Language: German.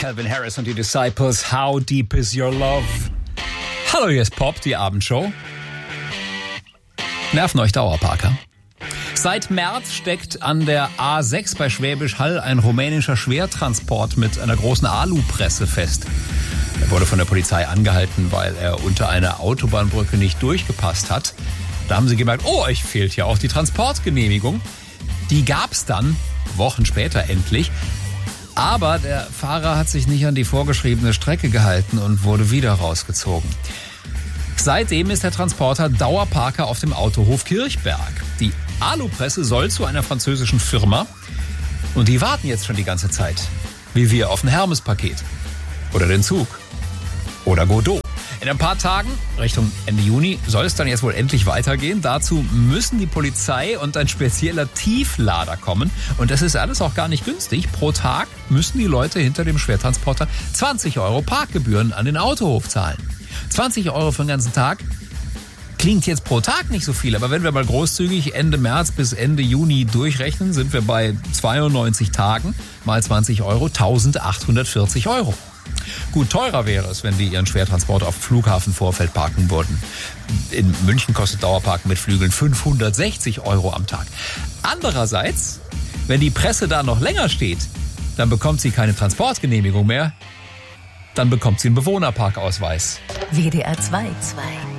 Calvin Harris und die Disciples. How deep is your love? Hallo, hier ist Pop, die Abendshow. Nerven euch Dauerparker? Seit März steckt an der A6 bei Schwäbisch Hall ein rumänischer Schwertransport mit einer großen Alupresse fest. Er wurde von der Polizei angehalten, weil er unter einer Autobahnbrücke nicht durchgepasst hat. Da haben sie gemerkt, oh, euch fehlt ja auch die Transportgenehmigung. Die gab's dann Wochen später endlich. Aber der Fahrer hat sich nicht an die vorgeschriebene Strecke gehalten und wurde wieder rausgezogen. Seitdem ist der Transporter Dauerparker auf dem Autohof Kirchberg. Die Alupresse soll zu einer französischen Firma und die warten jetzt schon die ganze Zeit. Wie wir auf ein Hermes-Paket. Oder den Zug. Oder Godot. In ein paar Tagen, Richtung Ende Juni, soll es dann jetzt wohl endlich weitergehen. Dazu müssen die Polizei und ein spezieller Tieflader kommen. Und das ist alles auch gar nicht günstig. Pro Tag müssen die Leute hinter dem Schwertransporter 20 € Parkgebühren an den Autohof zahlen. 20 € für den ganzen Tag klingt jetzt pro Tag nicht so viel. Aber wenn wir mal großzügig Ende März bis Ende Juni durchrechnen, sind wir bei 92 Tagen mal 20 €, 1840 €. Gut, teurer wäre es, wenn die ihren Schwertransport auf dem Flughafen Vorfeld parken würden. In München kostet Dauerparken mit Flügeln 560 € am Tag. Andererseits, wenn die Presse da noch länger steht, dann bekommt sie keine Transportgenehmigung mehr. Dann bekommt sie einen Bewohnerparkausweis. WDR 2.